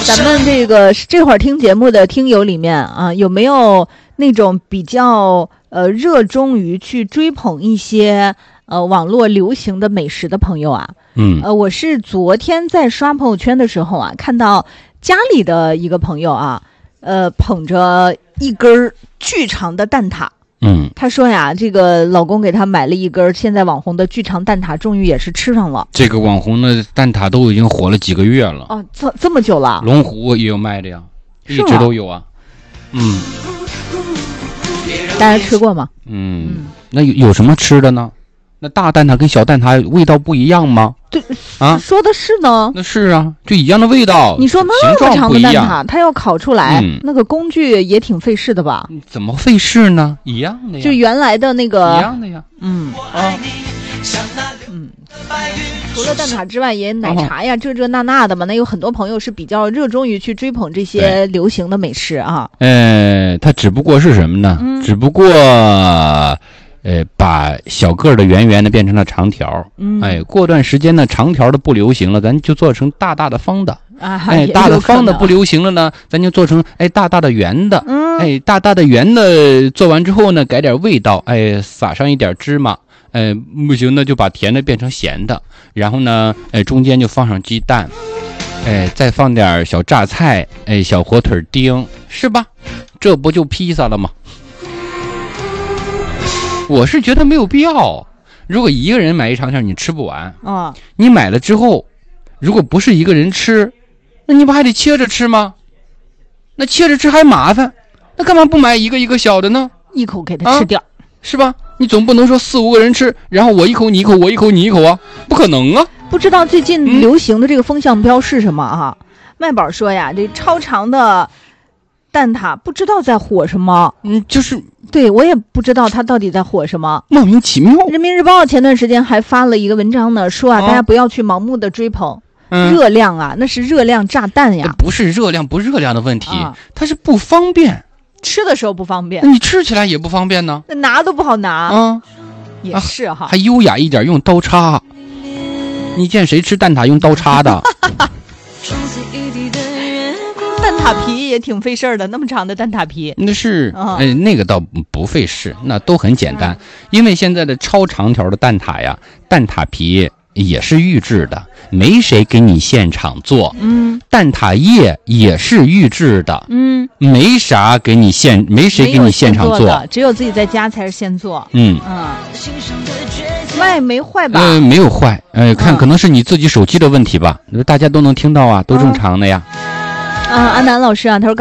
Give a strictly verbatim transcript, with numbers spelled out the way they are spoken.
咱们这个这会儿听节目的听友里面啊，有没有那种比较呃热衷于去追捧一些呃网络流行的美食的朋友啊？ 嗯， 呃，我是昨天在刷朋友圈的时候啊，看到家里的一个朋友啊，呃，捧着一根巨长的蛋挞。 嗯， 他说呀，这个老公给他买了一根现在网红的巨长蛋挞，终于也是吃上了。 这个网红的蛋挞都已经火了几个月了。 哦，这这么久了？ 龙湖也有卖的呀，一直都有啊。嗯， 大家吃过吗？ 嗯，嗯那有有什么吃的呢？那大蛋挞跟小蛋挞味道不一样吗？ 对啊， 说的是呢。 那是啊，就一样的味道。 你说那么长的蛋挞，它要烤出来，嗯、那个工具也挺费事的吧？ 怎么费事呢？一样的呀。 就原来的那个一样的呀。 嗯啊嗯，除了蛋挞之外，也奶茶呀，哦、这这那那的嘛。那有很多朋友是比较热衷于去追捧这些流行的美食啊。 呃，它只不过是什么呢？嗯、只不过。呃，把小个儿的圆圆的变成了长条，嗯，哎，过段时间呢，长条的不流行了，咱就做成大大的方的，啊，哎，大的方的不流行了呢，咱就做成哎大大的圆的，嗯，哎，大大的圆的做完之后呢，改点味道，哎，撒上一点芝麻，哎，不行呢，就把甜的变成咸的，然后呢，哎，中间就放上鸡蛋，哎，再放点小榨菜，哎，小火腿丁，是吧？这不就披萨了吗？我是觉得没有必要。如果一个人买一长条你吃不完啊，你买了之后如果不是一个人吃，那你不还得切着吃吗？那切着吃还麻烦，那干嘛不买一个一个小的呢？ 一口给它吃掉、啊、 是吧？你总不能说四五个人吃，然后我一口你一口我一口你一口啊，不可能啊。 不知道最近流行的这个风向标是什么啊、嗯、麦宝说呀，这超长的蛋挞不知道在火什么。 嗯，就是对，我也不知道他到底在火什么， 莫名其妙。 人民日报前段时间还发了一个文章呢，说啊，哦、大家不要去盲目的追捧、嗯、热量啊，那是热量炸弹呀。 不是热量不热量的问题、啊、它是不方便， 吃的时候不方便， 你吃起来也不方便呢， 那拿都不好拿啊。也是哈、 啊，还优雅一点，用刀叉。你见谁吃蛋挞用刀叉的？ 蛋挞皮也挺费事儿的，那么长的蛋挞皮。 那是，哦、哎，那个倒不费事，那都很简单。嗯、因为现在的超长条的蛋挞呀，蛋挞皮也是预制的，没谁给你现场做。嗯，蛋挞液也是预制的。嗯，没啥给你现，没谁给你现场做， 做只有自己在家才是现做。嗯嗯，外没坏吧？ 呃，没有坏。呃，看、嗯、可能是你自己手机的问题吧，大家都能听到啊，都正常的呀。 啊，阿南老师啊，他说。